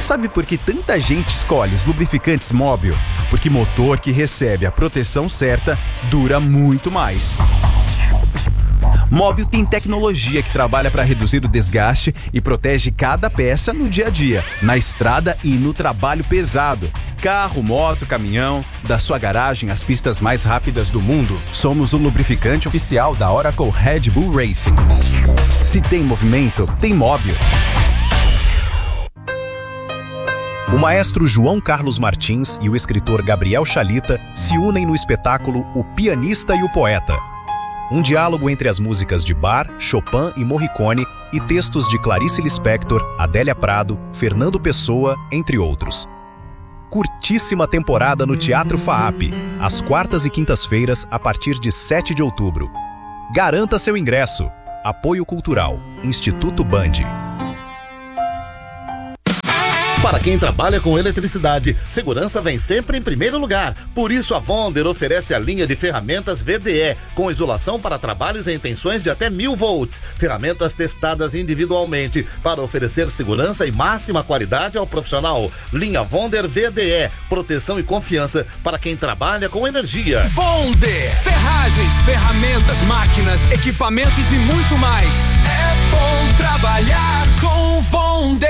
Sabe por que tanta gente escolhe os lubrificantes Mobil? Porque motor que recebe a proteção certa dura muito mais. Mobil tem tecnologia que trabalha para reduzir o desgaste e protege cada peça no dia a dia, na estrada e no trabalho pesado. Carro, moto, caminhão, da sua garagem às pistas mais rápidas do mundo, somos o lubrificante oficial da Oracle Red Bull Racing. Se tem movimento, tem Mobil. O maestro João Carlos Martins e o escritor Gabriel Chalita se unem no espetáculo O Pianista e o Poeta. Um diálogo entre as músicas de Bach, Chopin e Morricone e textos de Clarice Lispector, Adélia Prado, Fernando Pessoa, entre outros. Curtíssima temporada no Teatro FAAP, às quartas e quintas-feiras a partir de 7 de outubro. Garanta seu ingresso. Apoio Cultural, Instituto Band. Para quem trabalha com eletricidade, segurança vem sempre em primeiro lugar. Por isso, a Wonder oferece a linha de ferramentas VDE, com isolação para trabalhos em tensões de até 1000 volts. Ferramentas testadas individualmente para oferecer segurança e máxima qualidade ao profissional. Linha Wonder VDE, proteção e confiança para quem trabalha com energia. Wonder, ferragens, ferramentas, máquinas, equipamentos e muito mais. É bom trabalhar com Wonder.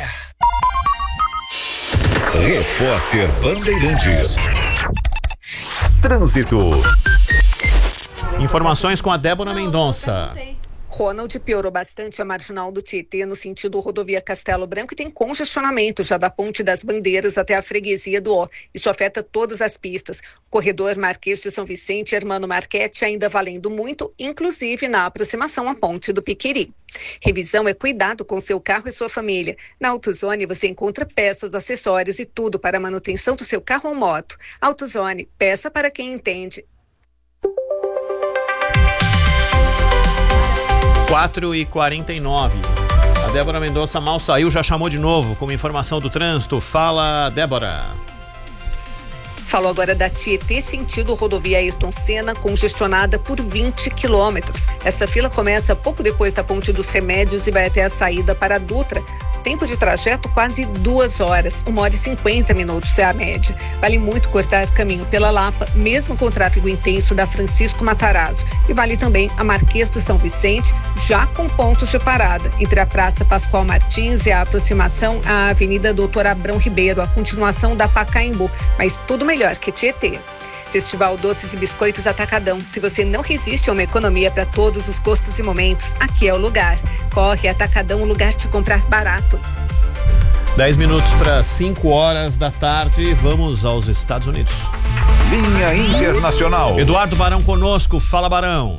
Repórter Bandeirantes. Trânsito. Informações com a Débora Mendonça. Ronald, piorou bastante a marginal do Tietê no sentido rodovia Castelo Branco e tem congestionamento já da Ponte das Bandeiras até a freguesia do Ó. Isso afeta todas as pistas. Corredor Marquês de São Vicente e Hermano Marquete ainda valendo muito, inclusive na aproximação à Ponte do Piquiri. Revisão é cuidado com seu carro e sua família. Na AutoZone você encontra peças, acessórios e tudo para a manutenção do seu carro ou moto. AutoZone, peça para quem entende. 4h49. A Débora Mendonça mal saiu, já chamou de novo com informação do trânsito. Fala, Débora. Falou agora da Tietê, sentido rodovia Ayrton Senna, congestionada por 20 quilômetros. Essa fila começa pouco depois da Ponte dos Remédios e vai até a saída para a Dutra. Tempo de trajeto quase 2 horas, 1h50 é a média. Vale muito cortar caminho pela Lapa, mesmo com o tráfego intenso da Francisco Matarazzo. E vale também a Marquês do São Vicente, já com pontos de parada, entre a Praça Pascoal Martins e a aproximação à Avenida Doutor Abrão Ribeiro, a continuação da Pacaembu, mas tudo melhor que Tietê. Festival Doces e Biscoitos Atacadão. Se você não resiste a uma economia para todos os gostos e momentos, aqui é o lugar. Corre, Atacadão, o lugar de comprar barato. 10 minutos para 5 horas da tarde, vamos aos Estados Unidos. Linha Internacional. Eduardo Barão conosco, fala Barão.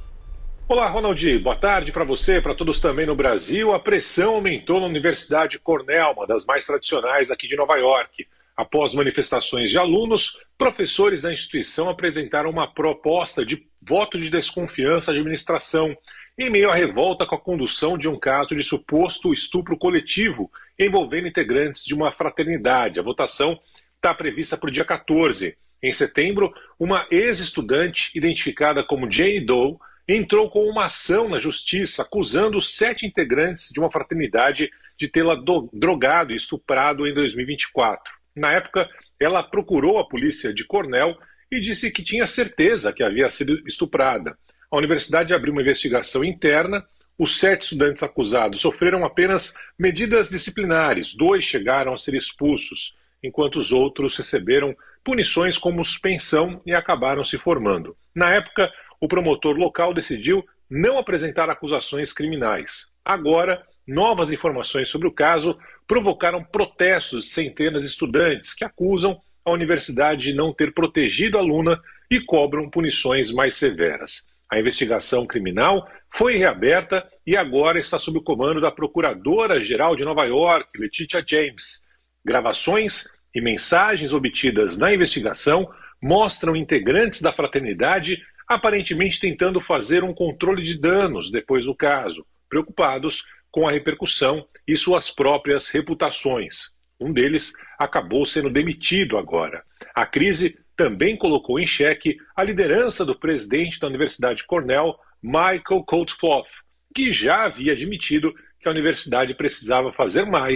Olá, Ronaldi, boa tarde para você, para todos também no Brasil. A pressão aumentou na Universidade Cornell, uma das mais tradicionais aqui de Nova York. Após manifestações de alunos, professores da instituição apresentaram uma proposta de voto de desconfiança à administração, em meio à revolta com a condução de um caso de suposto estupro coletivo envolvendo integrantes de uma fraternidade. A votação está prevista para o dia 14. Em setembro, uma ex-estudante, identificada como Jane Doe, entrou com uma ação na justiça acusando 7 integrantes de uma fraternidade de tê-la drogado e estuprado em 2024. Na época, ela procurou a polícia de Cornell e disse que tinha certeza que havia sido estuprada. A universidade abriu uma investigação interna. Os 7 estudantes acusados sofreram apenas medidas disciplinares. 2 chegaram a ser expulsos, enquanto os outros receberam punições como suspensão e acabaram se formando. Na época, o promotor local decidiu não apresentar acusações criminais. Agora, novas informações sobre o caso provocaram protestos de centenas de estudantes que acusam a universidade de não ter protegido a aluna e cobram punições mais severas. A investigação criminal foi reaberta e agora está sob o comando da Procuradora-Geral de Nova York, Letitia James. Gravações e mensagens obtidas na investigação mostram integrantes da fraternidade aparentemente tentando fazer um controle de danos depois do caso, preocupados com a repercussão e suas próprias reputações. Um deles acabou sendo demitido agora. A crise também colocou em xeque a liderança do presidente da Universidade Cornell, Michael Coatsclough, que já havia admitido que a universidade precisava fazer mais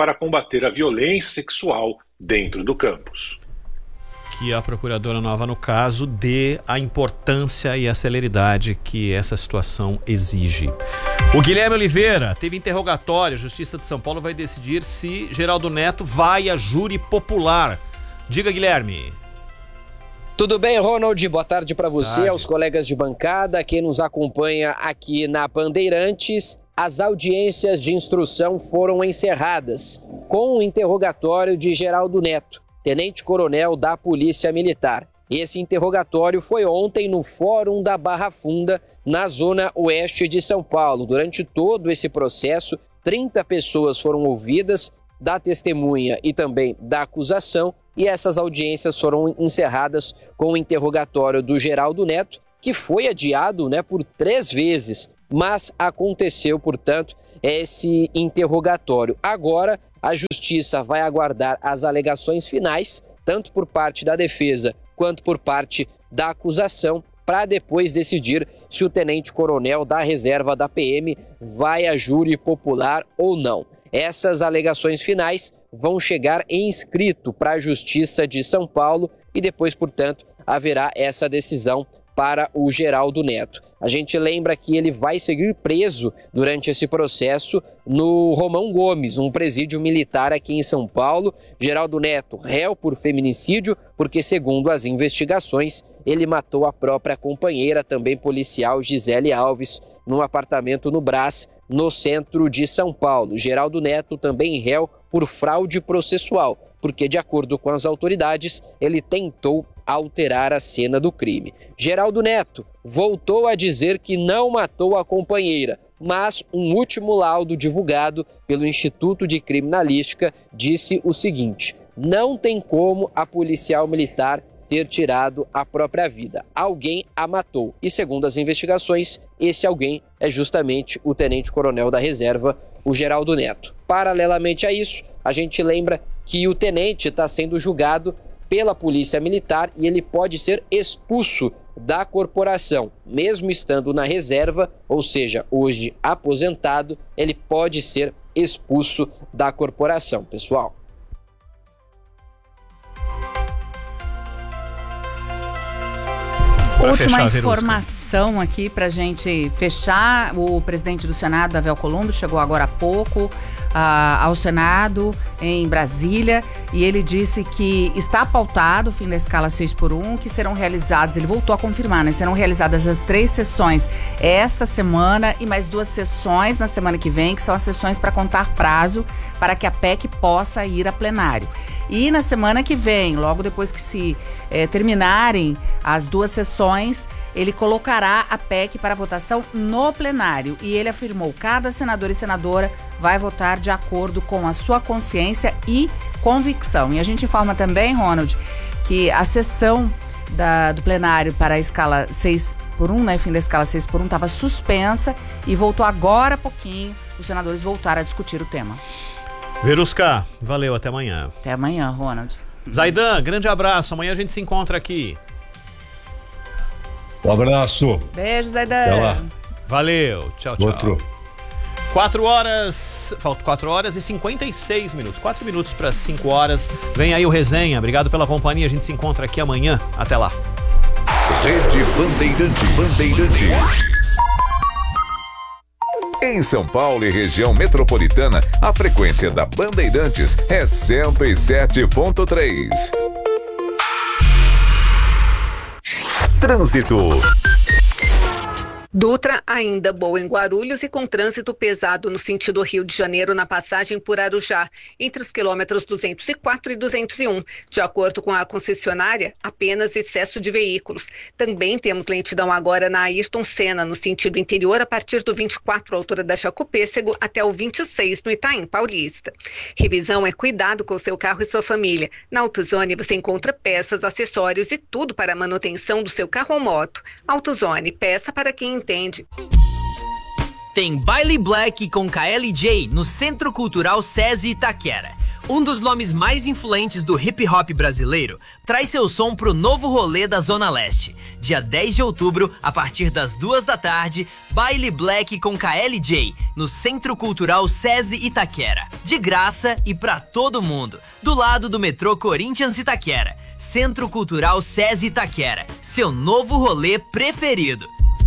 para combater a violência sexual dentro do campus. Que a procuradora nova, no caso, dê a importância e a celeridade que essa situação exige. O Guilherme Oliveira teve interrogatório. A Justiça de São Paulo vai decidir se Geraldo Neto vai a júri popular. Diga, Guilherme. Tudo bem, Ronald? Boa tarde para você, aos colegas de bancada, quem nos acompanha aqui na Bandeirantes. As audiências de instrução foram encerradas com o interrogatório de Geraldo Neto, tenente-coronel da Polícia Militar. Esse interrogatório foi ontem no Fórum da Barra Funda, na zona oeste de São Paulo. Durante todo esse processo, 30 pessoas foram ouvidas, da testemunha e também da acusação, e essas audiências foram encerradas com o interrogatório do Geraldo Neto, que foi adiado, por 3 vezes, mas aconteceu, portanto, esse interrogatório. Agora, a Justiça vai aguardar as alegações finais, tanto por parte da defesa quanto por parte da acusação, para depois decidir se o tenente-coronel da reserva da PM vai a júri popular ou não. Essas alegações finais vão chegar em escrito para a Justiça de São Paulo e depois, portanto, haverá essa decisão para o Geraldo Neto. A gente lembra que ele vai seguir preso durante esse processo no Romão Gomes, um presídio militar aqui em São Paulo. Geraldo Neto, réu por feminicídio, porque, segundo as investigações, ele matou a própria companheira, também policial, Gisele Alves, num apartamento no Brás, no centro de São Paulo. Geraldo Neto também réu por fraude processual, porque, de acordo com as autoridades, ele tentou alterar a cena do crime. Geraldo Neto voltou a dizer que não matou a companheira, mas um último laudo divulgado pelo Instituto de Criminalística disse o seguinte: não tem como a policial militar ter tirado a própria vida. Alguém a matou. E, segundo as investigações, esse alguém é justamente o tenente-coronel da reserva, o Geraldo Neto. Paralelamente a isso, a gente lembra que o tenente está sendo julgado pela Polícia Militar e ele pode ser expulso da corporação. Mesmo estando na reserva, ou seja, hoje aposentado, ele pode ser expulso da corporação, pessoal. Última informação aqui pra gente fechar. O presidente do Senado, Davi Alcolumbre, chegou agora há pouco ao Senado em Brasília e ele disse que está pautado o fim da escala 6x1, que serão realizados, ele voltou a confirmar, serão realizadas as 3 sessões esta semana e mais 2 sessões na semana que vem, que são as sessões para contar prazo para que a PEC possa ir a plenário. E na semana que vem, logo depois que se terminarem as 2 sessões, ele colocará a PEC para votação no plenário. E ele afirmou: cada senador e senadora vai votar de acordo com a sua consciência e convicção. E a gente informa também, Ronald, que a sessão do plenário para a escala 6x1, fim da escala 6x1, estava suspensa e voltou agora há pouquinho. Os senadores voltaram a discutir o tema. Verusca, valeu, até amanhã. Até amanhã, Ronald. Zaidan, grande abraço, amanhã a gente se encontra aqui. Um abraço. Beijo, Zaidan. Até lá. Valeu, tchau, tchau. Outro. 4 horas, faltam 4 horas e 56 minutos, 4 minutos para 5 horas. Vem aí o Resenha, obrigado pela companhia, a gente se encontra aqui amanhã, até lá. Rede Bandeirantes. Em São Paulo e região metropolitana, a frequência da Bandeirantes é 107.3. Trânsito. Dutra ainda boa em Guarulhos e com trânsito pesado no sentido Rio de Janeiro na passagem por Arujá, entre os quilômetros 204 e 201. De acordo com a concessionária, apenas excesso de veículos. Também temos lentidão agora na Ayrton Senna, no sentido interior, a partir do 24, altura da Jacopêssego, até o 26, no Itaim Paulista. Revisão é cuidado com seu carro e sua família. Na AutoZone você encontra peças, acessórios e tudo para a manutenção do seu carro ou moto. AutoZone, peça para quem entende. Tem Baile Black com KLJ no Centro Cultural SESI Itaquera. Um dos nomes mais influentes do hip hop brasileiro traz seu som pro novo rolê da Zona Leste. dia 10 de outubro, a partir das 2 da tarde, Baile Black com KLJ, no Centro Cultural SESI Itaquera. De graça e pra todo mundo, do lado do metrô Corinthians Itaquera. Centro Cultural SESI Itaquera, seu novo rolê preferido.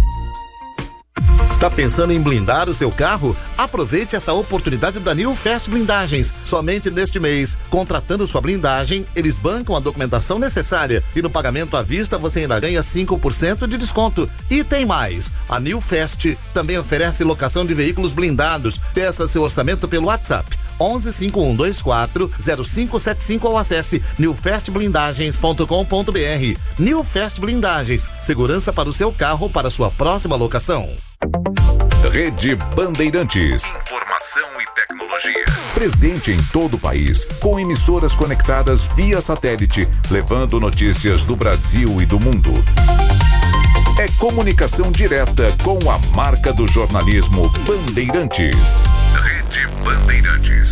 Está pensando em blindar o seu carro? Aproveite essa oportunidade da New Fast Blindagens. Somente neste mês, contratando sua blindagem, eles bancam a documentação necessária e no pagamento à vista você ainda ganha 5% de desconto. E tem mais! A New Fast também oferece locação de veículos blindados. Peça seu orçamento pelo WhatsApp 11 5124 0575 ou acesse newfastblindagens.com.br. New Fast Blindagens, segurança para o seu carro para sua próxima locação. Rede Bandeirantes. Informação e tecnologia. Presente em todo o país, com emissoras conectadas via satélite, levando notícias do Brasil e do mundo. É comunicação direta com a marca do jornalismo Bandeirantes. Rede Bandeirantes.